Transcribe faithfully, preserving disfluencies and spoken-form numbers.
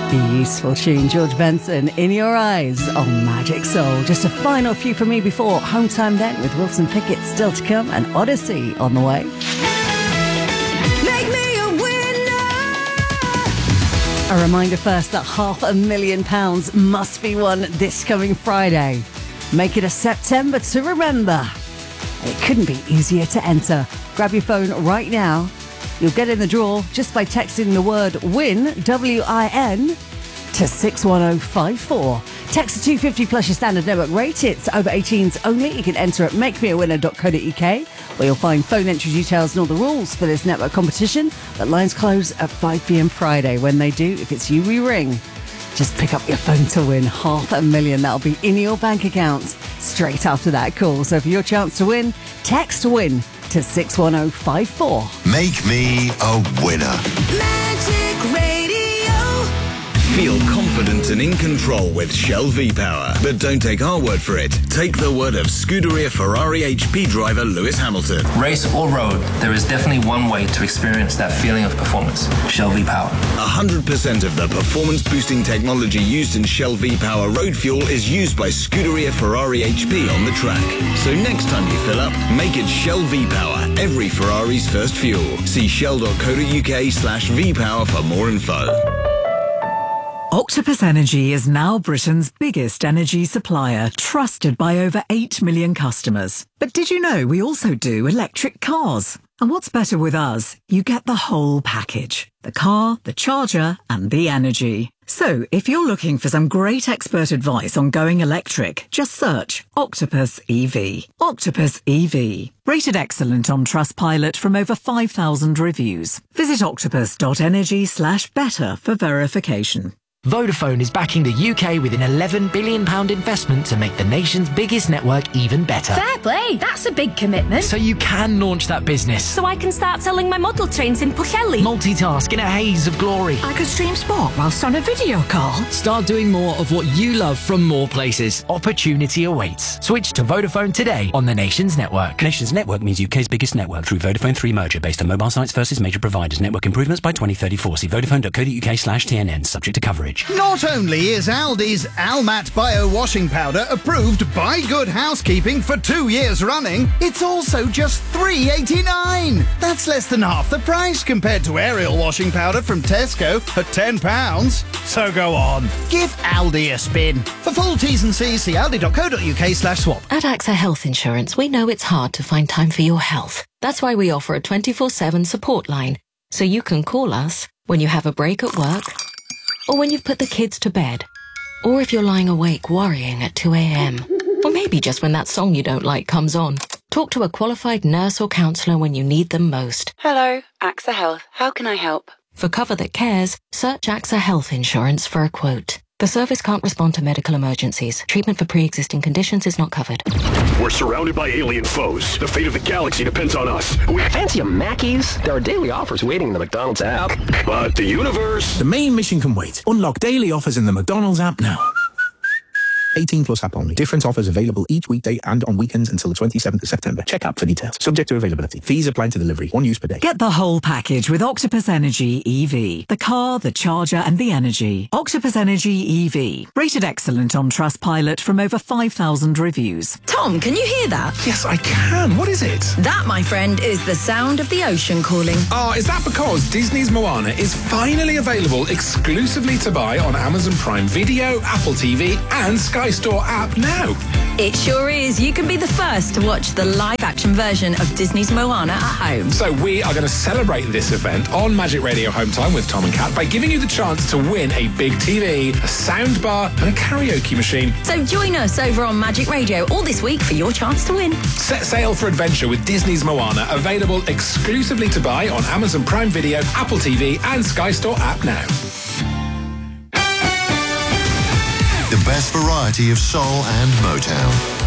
Beautiful tune, George Benson, In Your Eyes on Magic Soul. Just a final few from me before Home Time Then with Wilson Pickett still to come and Odyssey on the way. Make me a winner! A reminder first that half a million pounds must be won this coming Friday. Make it a September to remember. It couldn't be easier to enter. Grab your phone right now. You'll get in the draw just by texting the word WIN, W I N, to six one oh five four. Text to two fifty plus your standard network rate. It's over eighteens only. You can enter at make me a winner dot co dot uk, where you'll find phone entry details and all the rules for this network competition. But lines close at five p.m. Friday. When they do, if it's you we ring, just pick up your phone to win half a million. That'll be in your bank account straight after that call. So for your chance to win, text WIN to six one oh five four. Make me a winner. Magic Radio. Feel confident and in control with Shell V-Power. But don't take our word for it. Take the word of Scuderia Ferrari H P driver Lewis Hamilton. Race or road, there is definitely one way to experience that feeling of performance. Shell V-Power. one hundred percent of the performance-boosting technology used in Shell V-Power road fuel is used by Scuderia Ferrari H P on the track. So next time you fill up, make it Shell V-Power, every Ferrari's first fuel. See shell dot co dot uk slash V-Power for more info. Octopus Energy is now Britain's biggest energy supplier, trusted by over eight million customers. But did you know we also do electric cars? And what's better with us? You get the whole package. The car, the charger, and the energy. So, if you're looking for some great expert advice on going electric, just search Octopus E V. Octopus E V. Rated excellent on Trustpilot from over five thousand reviews. Visit octopus dot energy slash better for verification. Vodafone is backing the U K with an eleven billion pounds investment to make the nation's biggest network even better. Fair play, that's a big commitment. So you can launch that business. So I can start selling my model trains in Pwllheli. Multitask in a haze of glory. I could stream sport whilst on a video call. Start doing more of what you love from more places. Opportunity awaits. Switch to Vodafone today on the nation's network. Nation's network means U K's biggest network through Vodafone three merger based on mobile sites versus major providers. Network improvements by twenty thirty-four. See vodafone dot co dot uk slash T N N. Subject to coverage. Not only is Aldi's Almat Bio Washing Powder approved by Good Housekeeping for two years running, it's also just three eighty-nine. That's less than half the price compared to Ariel Washing Powder from Tesco at ten pounds. So go on, give Aldi a spin. For full T's and C's, see aldi dot co dot uk slash swap. At AXA Health Insurance, we know it's hard to find time for your health. That's why we offer a twenty-four seven support line, so you can call us when you have a break at work, or when you've put the kids to bed, or if you're lying awake worrying at two a.m, or maybe just when that song you don't like comes on. Talk to a qualified nurse or counsellor when you need them most. Hello, AXA Health. How can I help? For cover that cares, search AXA Health Insurance for a quote. The service can't respond to medical emergencies. Treatment for pre-existing conditions is not covered. We're surrounded by alien foes. The fate of the galaxy depends on us. We fancy a Mackey's? There are daily offers waiting in the McDonald's app. But the universe... The main mission can wait. Unlock daily offers in the McDonald's app now. eighteen plus app only. Different offers available each weekday and on weekends until the twenty-seventh of September. Check app for details. Subject to availability. Fees apply to delivery. One use per day. Get the whole package with Octopus Energy E V. The car, the charger and the energy. Octopus Energy E V. Rated excellent on Trustpilot from over five thousand reviews. Tom, can you hear that? Yes, I can. What is it? That, my friend, is the sound of the ocean calling. Oh, is that because Disney's Moana is finally available exclusively to buy on Amazon Prime Video, Apple T V and Sky Store app now? It sure is. You can be the first to watch the live-action version of Disney's Moana at home. So we are going to celebrate this event on Magic Radio Home Time with Tom and Kat by giving you the chance to win a big T V, a sound bar and a karaoke machine. So join us over on Magic Radio all this week for your chance to win. Set sail for adventure with Disney's Moana, available exclusively to buy on Amazon Prime Video, Apple T V and Sky Store app now. The best variety of soul and Motown.